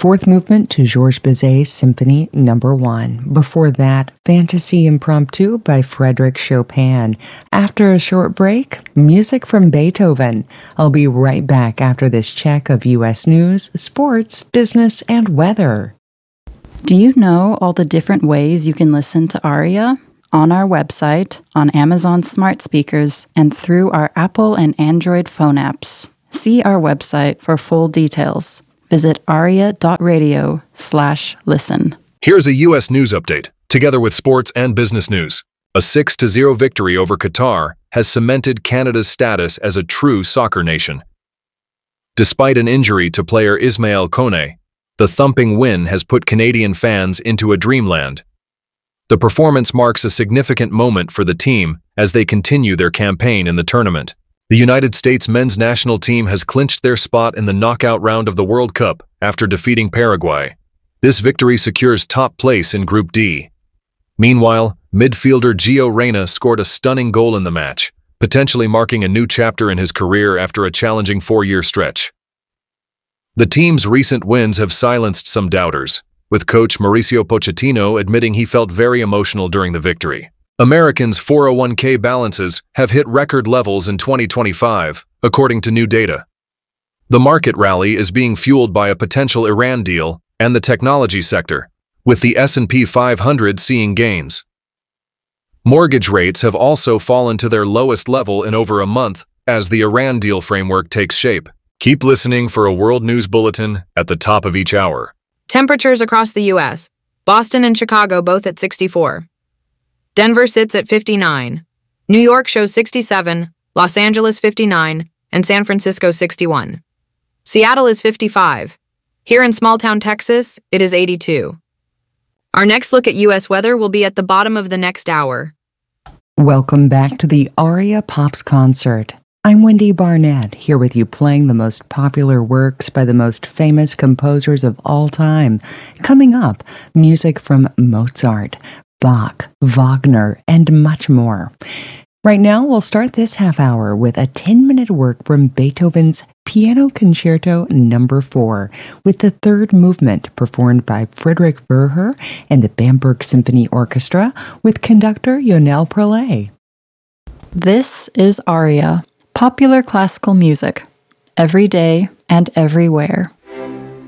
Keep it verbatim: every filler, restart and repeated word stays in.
fourth movement to Georges Bizet's Symphony Number One. Before that, Fantasy Impromptu by Frédéric Chopin. After a short break, music from Beethoven. I'll be right back after this check of U S news, sports, business, and weather. Do you know all the different ways you can listen to Aria? On our website, on Amazon smart speakers, and through our Apple and Android phone apps. See our website for full details. Visit aria.radio slash listen. Here's a U S news update, together with sports and business news. A six to zero victory over Qatar has cemented Canada's status as a true soccer nation. Despite an injury to player Ismaël Koné, the thumping win has put Canadian fans into a dreamland. The performance marks a significant moment for the team as they continue their campaign in the tournament. The United States men's national team has clinched their spot in the knockout round of the World Cup after defeating Paraguay. This victory secures top place in Group D. Meanwhile, midfielder Gio Reyna scored a stunning goal in the match, potentially marking a new chapter in his career after a challenging four-year stretch. The team's recent wins have silenced some doubters, with coach Mauricio Pochettino admitting he felt very emotional during the victory. Americans' four oh one k balances have hit record levels in twenty twenty-five, according to new data. The market rally is being fueled by a potential Iran deal and the technology sector, with the S and P five hundred seeing gains. Mortgage rates have also fallen to their lowest level in over a month as the Iran deal framework takes shape. Keep listening for a world news bulletin at the top of each hour. Temperatures across the U S. Boston and Chicago both at sixty-four. Denver sits at fifty-nine. New York shows sixty-seven, Los Angeles fifty-nine, and San Francisco sixty-one. Seattle is fifty-five. Here in small-town Texas, it is eighty-two. Our next look at U S weather will be at the bottom of the next hour. Welcome back to the Aria Pops Concert. I'm Wendy Barnett, here with you playing the most popular works by the most famous composers of all time. Coming up, music from Mozart, Bach, Wagner, and much more. Right now, we'll start this half hour with a ten-minute work from Beethoven's Piano Concerto Number four, with the third movement performed by Friedrich Wöhrer and the Bamberg Symphony Orchestra with conductor Yonel Prelay. This is Aria, popular classical music, every day and everywhere.